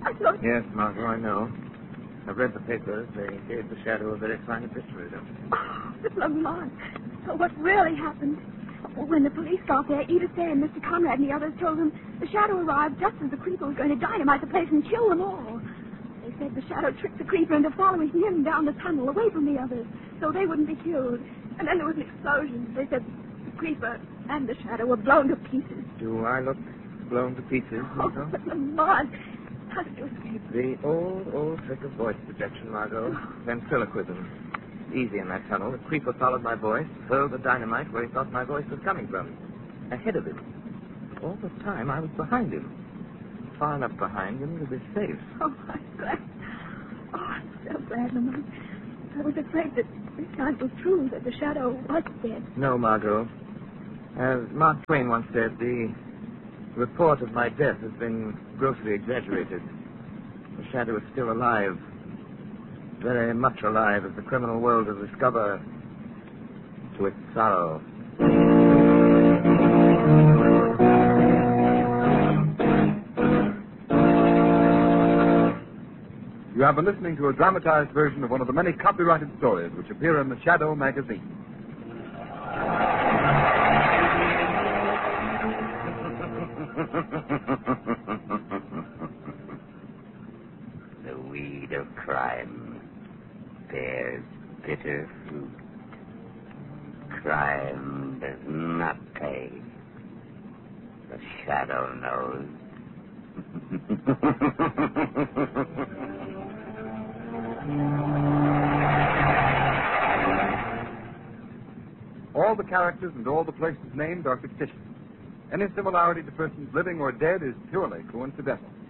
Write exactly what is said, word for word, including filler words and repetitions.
I thought... Yes, Margot, I know. I've read the papers. They gave the shadow a very fine obituary. Oh, Lamont. So what really happened? Well, when the police got there, Edith Day and Mister Conrad and the others told them the shadow arrived just as the creeper was going to dynamite the place and kill them all. They said the shadow tricked the creeper into following him down the tunnel away from the others so they wouldn't be killed. And then there was an explosion. They said the creeper and the shadow were blown to pieces. Do I look blown to pieces, Margot? Oh, but Lamont, how did you escape? The old, old trick of voice projection, Margot. Ventriloquism. Easy in that tunnel. The creeper followed my voice, hurled the dynamite where he thought my voice was coming from. Ahead of him. All the time I was behind him. Far enough behind him to be safe. Oh, I'm glad. Oh, I'm so glad, Lamont. I was afraid that this time was true, that the shadow was dead. No, Margot. As Mark Twain once said, the report of my death has been grossly exaggerated. The shadow is still alive. Very much alive, as the criminal world will discover to its sorrow. You have been listening to a dramatized version of one of the many copyrighted stories which appear in the Shadow magazine. The weed of crime bears bitter fruit. Crime does not pay. The shadow knows. All the characters and all the places named are fictitious. Any similarity to persons living or dead is purely coincidental.